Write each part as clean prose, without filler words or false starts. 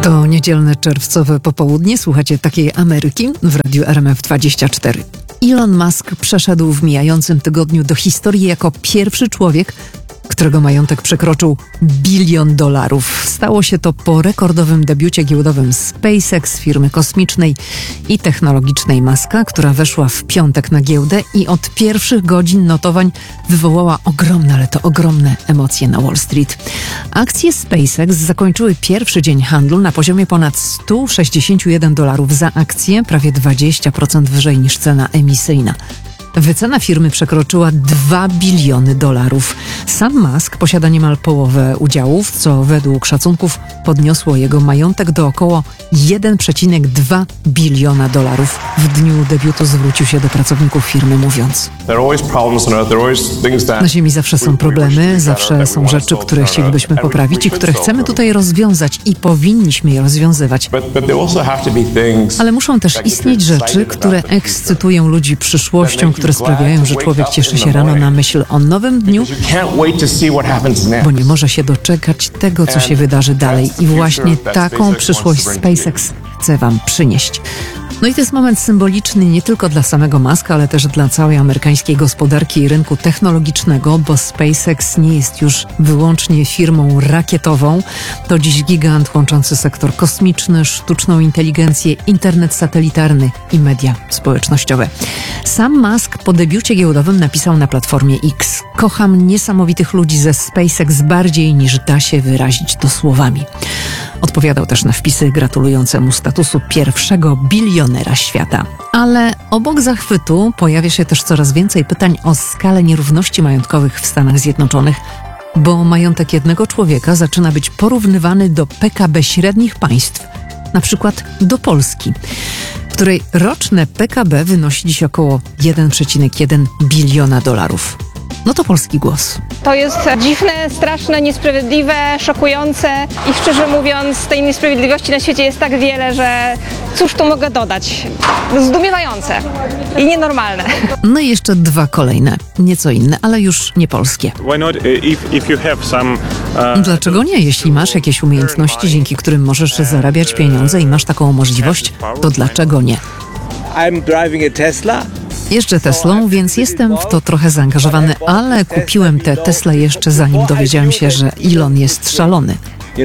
To niedzielne czerwcowe popołudnie. Słuchacie Takiej Ameryki w radiu RMF24. Elon Musk przeszedł w mijającym tygodniu do historii jako pierwszy człowiek, którego majątek przekroczył $1 bilion. Stało się to po rekordowym debiucie giełdowym SpaceX, firmy kosmicznej i technologicznej Muska, która weszła w piątek na giełdę i od pierwszych godzin notowań wywołała ogromne, ale to ogromne emocje na Wall Street. Akcje SpaceX zakończyły pierwszy dzień handlu na poziomie ponad $161 za akcję, prawie 20% wyżej niż cena emisyjna. Wycena firmy przekroczyła $2 biliony. Sam Musk posiada niemal połowę udziałów, co według szacunków podniosło jego majątek do około $1,2 biliona. W dniu debiutu zwrócił się do pracowników firmy, mówiąc: na Ziemi zawsze są problemy, zawsze są rzeczy, które chcielibyśmy poprawić i które chcemy tutaj rozwiązać i powinniśmy je rozwiązywać. Ale muszą też istnieć rzeczy, które ekscytują ludzi przyszłością, które sprawiają, że człowiek cieszy się rano na myśl o nowym dniu, bo nie może się doczekać tego, co się wydarzy dalej. I właśnie taką przyszłość SpaceX chce wam przynieść. No i to jest moment symboliczny nie tylko dla samego Muska, ale też dla całej amerykańskiej gospodarki i rynku technologicznego, bo SpaceX nie jest już wyłącznie firmą rakietową. To dziś gigant łączący sektor kosmiczny, sztuczną inteligencję, internet satelitarny i media społecznościowe. Sam Musk po debiucie giełdowym napisał na platformie X: kocham niesamowitych ludzi ze SpaceX bardziej niż da się wyrazić to słowami. Odpowiadał też na wpisy gratulujące mu statusu pierwszego bilionera świata. Ale obok zachwytu pojawia się też coraz więcej pytań o skalę nierówności majątkowych w Stanach Zjednoczonych, bo majątek jednego człowieka zaczyna być porównywany do PKB średnich państw, na przykład do Polski, w której roczne PKB wynosi dziś około $1,1 biliona. No to polski głos. To jest dziwne, straszne, niesprawiedliwe, szokujące i szczerze mówiąc tej niesprawiedliwości na świecie jest tak wiele, że cóż tu mogę dodać? Zdumiewające i nienormalne. No i jeszcze dwa kolejne, nieco inne, ale już nie polskie. Dlaczego nie? Jeśli masz jakieś umiejętności, dzięki którym możesz zarabiać pieniądze i masz taką możliwość, to dlaczego nie? Jeżdżę Teslą, więc jestem w to trochę zaangażowany, ale kupiłem tę Teslę jeszcze zanim dowiedziałem się, że Elon jest szalony.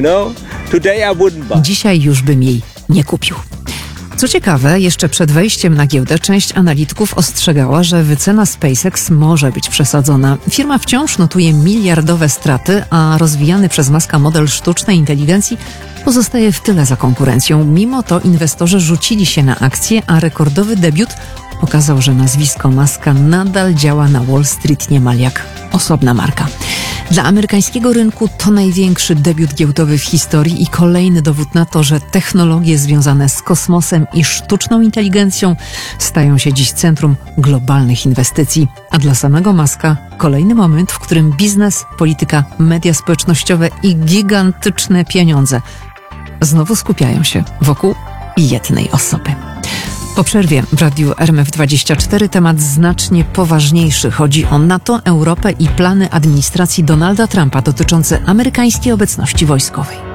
Dzisiaj już bym jej nie kupił. Co ciekawe, jeszcze przed wejściem na giełdę część analityków ostrzegała, że wycena SpaceX może być przesadzona. Firma wciąż notuje miliardowe straty, a rozwijany przez Muska model sztucznej inteligencji pozostaje w tyle za konkurencją. Mimo to inwestorzy rzucili się na akcje, a rekordowy debiut pokazał, że nazwisko Muska nadal działa na Wall Street niemal jak osobna marka. Dla amerykańskiego rynku to największy debiut giełdowy w historii i kolejny dowód na to, że technologie związane z kosmosem i sztuczną inteligencją stają się dziś centrum globalnych inwestycji. A dla samego Muska kolejny moment, w którym biznes, polityka, media społecznościowe i gigantyczne pieniądze znowu skupiają się wokół jednej osoby. Po przerwie w radiu RMF24 temat znacznie poważniejszy. Chodzi o NATO, Europę i plany administracji Donalda Trumpa dotyczące amerykańskiej obecności wojskowej.